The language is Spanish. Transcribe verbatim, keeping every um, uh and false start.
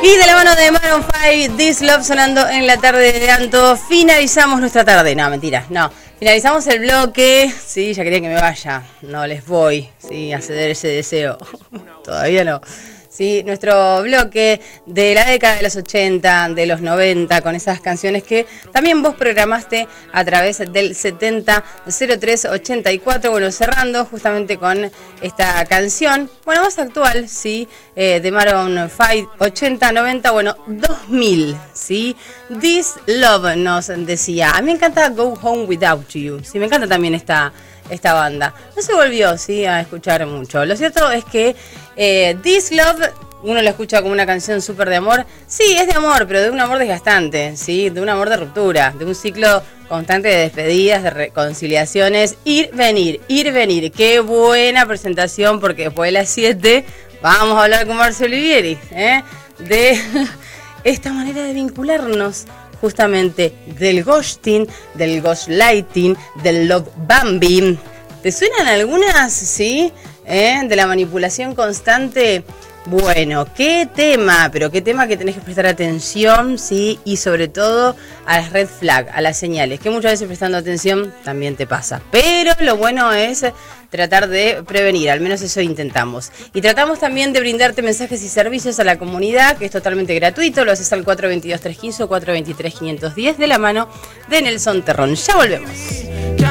Y de la mano de Maroon cinco, This Love sonando en la tarde de Anto, finalizamos nuestra tarde. No, mentira, no. Finalizamos el bloque. Sí, ya querían que me vaya. No les voy, sí, a ceder ese deseo. Todavía no. Sí, nuestro bloque de la década de los ochenta, de los noventa, con esas canciones que también vos programaste a través del setenta cero tres ochenta y cuatro, bueno, cerrando justamente con esta canción, bueno, más actual, sí, eh, de Maroon cinco, ochenta, noventa, bueno, dos mil, sí, This Love nos decía. A mí me encanta Go Home Without You, sí, me encanta también esta... esta banda. No se volvió, sí, a escuchar mucho. Lo cierto es que eh, This Love, uno lo escucha como una canción súper de amor. Sí, es de amor, pero de un amor desgastante, sí, de un amor de ruptura, de un ciclo constante de despedidas, de reconciliaciones, ir, venir, ir, venir. Qué buena presentación, porque después de las siete vamos a hablar con Marcio Olivieri, ¿eh? De esta manera de vincularnos, justamente del ghosting, del ghostlighting, del love bombing. ¿Te suenan algunas? Sí, ¿eh? De la manipulación constante. Bueno, qué tema, pero qué tema que tenés que prestar atención, sí, y sobre todo a las red flag, a las señales, que muchas veces prestando atención también te pasa. Pero lo bueno es tratar de prevenir, al menos eso intentamos. Y tratamos también de brindarte mensajes y servicios a la comunidad, que es totalmente gratuito, lo haces al cuatro dos dos, tres uno cinco o cuatro dos tres, cinco uno cero de la mano de Nelson Terrón. Ya volvemos.